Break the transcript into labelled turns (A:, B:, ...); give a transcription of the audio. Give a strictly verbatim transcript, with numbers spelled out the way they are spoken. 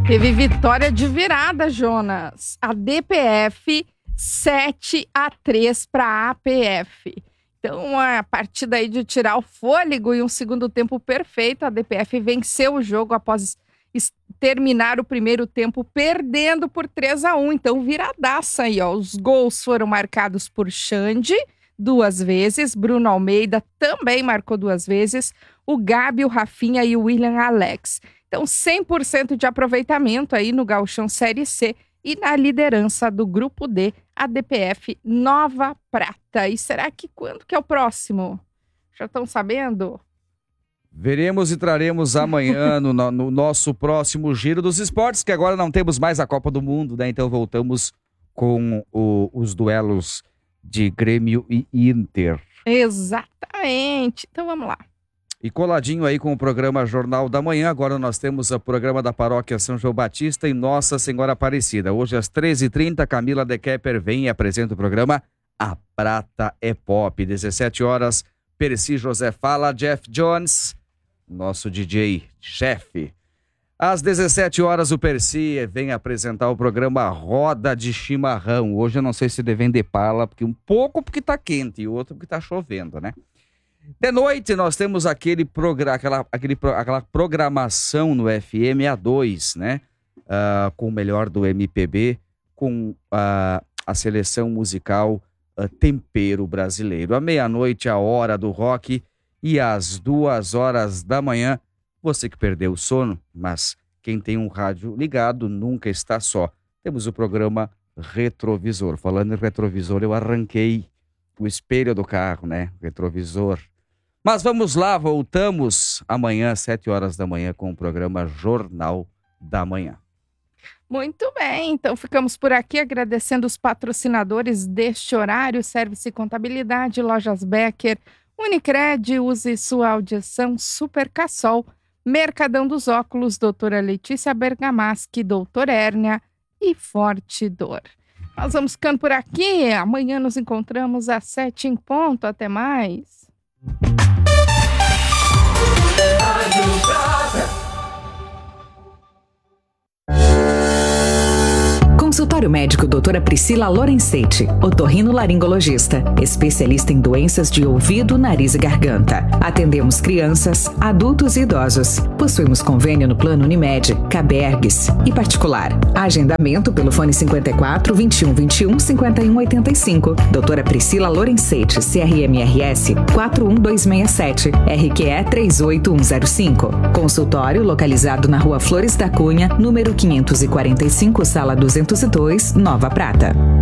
A: Teve vitória de virada, Jonas. A D P F sete a três para a A P F. Então, a partida aí de tirar o fôlego e um segundo tempo perfeito, a D P F venceu o jogo após terminar o primeiro tempo perdendo por três a um. Então, viradaça aí, ó. Os gols foram marcados por Xande duas vezes, Bruno Almeida também marcou duas vezes, o Gabi, o Rafinha e o William Alex. Então, cem por cento de aproveitamento aí no Gauchão Série C e na liderança do Grupo D, a D P F Nova Prata. E será que quando que é o próximo? Já estão sabendo?
B: Veremos e traremos amanhã no, no nosso próximo Giro dos Esportes, que agora não temos mais a Copa do Mundo, né? Então voltamos com o, os duelos de Grêmio e Inter.
A: Exatamente. Então vamos lá.
B: E coladinho aí com o programa Jornal da Manhã, agora nós temos o programa da Paróquia São João Batista e Nossa Senhora Aparecida. Hoje às treze e trinta, Camila De Kepper vem e apresenta o programa A Prata é Pop. dezessete horas, Percy José fala, Jeff Jones, nosso D J chefe. Às dezessete horas, o Percy vem apresentar o programa Roda de Chimarrão. Hoje eu não sei se devem de pala, porque um pouco porque tá quente e outro porque tá chovendo, né? De noite, nós temos aquele programa, aquela, aquele, aquela programação no F M A dois, né? Uh, com o melhor do M P B, com uh, a seleção musical uh, Tempero Brasileiro. À meia-noite, a hora do rock, e às duas horas da manhã, você que perdeu o sono, mas quem tem um rádio ligado nunca está só. Temos o programa Retrovisor. Falando em retrovisor, eu arranquei o espelho do carro, né? Retrovisor. Mas vamos lá, voltamos amanhã, às sete horas da manhã, com o programa Jornal da Manhã.
A: Muito bem, então ficamos por aqui agradecendo os patrocinadores deste horário, Service e Contabilidade, Lojas Becker, Unicred, use sua audição, Super Cassol, Mercadão dos Óculos, doutora Letícia Bergamaschi, doutora Hérnia e Forte Dor. Nós vamos ficando por aqui, amanhã nos encontramos às sete em ponto, até mais.
C: Consultório médico doutora Priscila Lorenzetti, otorrinolaringologista, especialista em doenças de ouvido, nariz e garganta. Atendemos crianças, adultos e idosos. Possuímos convênio no Plano Unimed, Cabergues e particular. Agendamento pelo fone cinquenta e quatro, vinte e um, vinte e um, cinquenta e um, oitenta e cinco. doutora Priscila Lorenzetti, C R M R S quatro um dois seis sete, R Q E três oito um zero cinco. Consultório localizado na Rua Flores da Cunha, número quinhentos e quarenta e cinco, sala duzentos e dois, Nova Prata.